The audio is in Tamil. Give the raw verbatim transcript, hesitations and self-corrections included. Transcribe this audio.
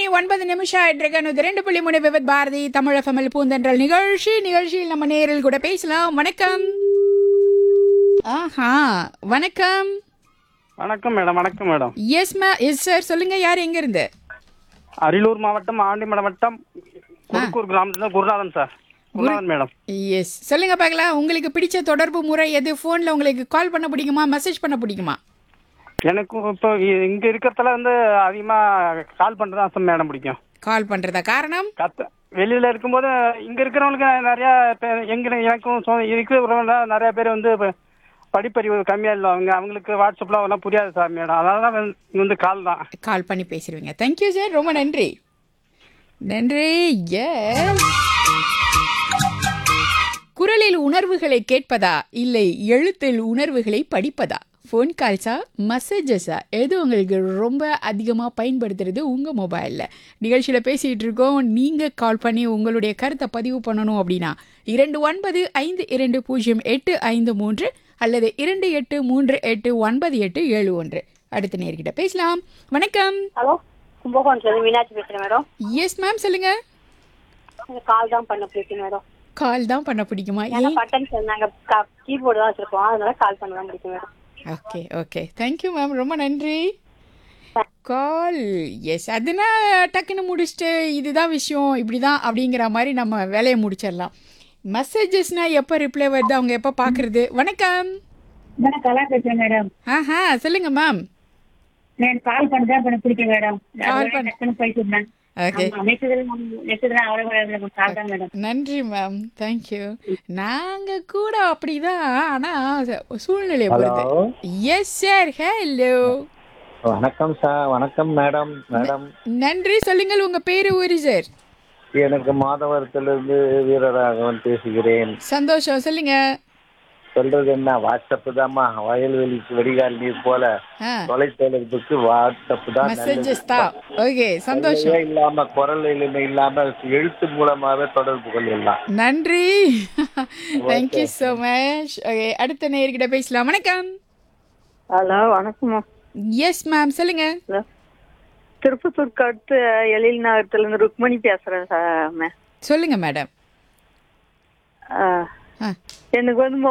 ஒன்பது நிமிஷம் ஆயிட்டு நூத்தி ரெண்டு புள்ளி மூணு விவத் பாரதி தமிழ் எஃப்எம்எல் பூந்தென்றல் நிகழ்ச்சி நிகழ்ச்சியில் நம்ம நேரில் கூட பேசலாம். வணக்கம். ஆஹா வணக்கம். வணக்கம் மேடம். வணக்கம் மேடம். எஸ் மே எஸ் சார் சொல்லுங்க. யார் எங்க இருந்து? அரியலூர் மாவட்டம் ஆண்டிமடம் வட்டம் குருக்கூர் கிராமத்துல குருநாதன் சார். குருநாதன் மேடம். எஸ் சொல்லுங்க பார்க்கலாம். உங்களுக்கு பிடிச்ச தொடர்பு முறை எது? ஃபோனில் உங்களுக்கு கால் பண்ண பிடிக்குமா, மெசேஜ் பண்ண பிடிக்குமா? எனக்கு இப்போ இங்க இருக்கிறதுல வந்து அதிகமா கால் பண்றதா மேடம் பிடிக்கும். கால் பண்ணுறதா? காரணம்? கத்த வெளியில இருக்கும்போது இங்க இருக்கிறவங்களுக்கு நிறைய பேர் எங்க எனக்கும் சொ- இருக்கிறவங்க நிறைய பேர் வந்து இப்ப படிப்பறிவு கம்மியா இல்லை. அவங்க அவங்களுக்கு வாட்ஸ்அப்ல அதெல்லாம் புரியாது சார் மேடம். அதனால தான் வந்து இங்க வந்து கால் தான். கால் பண்ணி பேசிடுவீங்க. தேங்க்யூ சார், ரொம்ப நன்றி. நன்றி. எஸ் குரலில் உணர்வுகளை கேட்பதா இல்லை எழுத்தில் உணர்வுகளை படிப்பதா? ஃபோன் கால்ஸா மெசேஜஸா எது உங்களுக்கு ரொம்ப அதிகமாக பயன்படுத்துறது உங்கள் மொபைலில்? நிகழ்ச்சியில் பேசிகிட்டு இருக்கோம். நீங்கள் கால் பண்ணி உங்களுடைய கருத்தை பதிவு பண்ணணும் அப்படின்னா இரண்டு ஒன்பது ஐந்து இரண்டு பூஜ்ஜியம் எட்டு ஐந்து மூன்று அல்லது இரண்டு எட்டு மூன்று எட்டு ஒன்பது எட்டு ஏழு ஒன்று. அடுத்த நேர்கிட்ட பேசலாம். வணக்கம். ஹலோ, கும்பகோணத்துல மீனாட்சி பேசுறேன் மேடம். எஸ் மேம் சொல்லுங்க. கால் தான் பண்ண பிடிக்கும் மேடம். கால் தான் பண்ண பிடிக்குமா? ஏன்னா ஏன்? பட்டன் நாங்க கீபோர்டு தான் வச்சிருக்கோம், அதனால கால் பண்ண தான் பிடிக்கும் madam. Okay okay thank you ma'am, ரொம்ப நன்றி. கால் எஸ் அதுனா டக்குன்னு முடிச்சுட்டு இதுதான் விஷயம் இப்படி தான் அப்படிங்கிற மாதிரி நம்ம வேலையை முடிச்சிடலாம். மெசேஜஸ்னால் எப்போ ரிப்ளை வருது, அவங்க எப்போ பார்க்குறது? வணக்கம். நான் கலா பேசுறேன் மேடம். ஆஹா சொல்லுங்க மேம். நான் கால் பண்ணதான் பண்ண பிடிக்கும் மேடம். கால் பண்ண- டக்குன்னு போயிட்டு இருந்தேன். ஓகே கால் தான் மேடம். நன்றி மேம், தேங்க்யூ. நாங்கள் கூட அப்படிதான், ஆனால் சூழ்நிலை பொறுத்து. Yes sir, hello. வணக்கம் சார். வணக்கம் மேடம். மேடம் நன்றி. சொல்லுங்கள், உங்கள் பேர் ஊரு சார்? எனக்கு மாதவரத்திலிருந்து வீரராகவன் பேசுகிறேன். சந்தோஷம், சொல்லுங்க. சொல்றது என்ன, வாட்ஸ்அப் தான்மா வயல்வெளிக்கு வடிகால் நீர் போல. ஆ தொலைத்தொடர்புக்கு வாட்ஸ்அப் தான் மெசேஜஸ் தான். ஓகே சந்தோஷம். நல்லது. இல்லாம குரல் எளிமை இல்லாம எழுத்து மூலமாவே தொடர்பு கொள்ளலாம். நன்றி. Thank you so much. ஓகே அடுத்த நேர்கிட்ட பேசலாம். வணக்கம். ஹலோ, வணக்கம்மா. எஸ் மேம் சொல்லுங்க. திருப்பத்தூருக்கு அடுத்து எழில் நகரத்துல இருந்து ருக்மணி பேசுறேன் சார். சொல்லுங்க மேடம். எனக்கு வந்து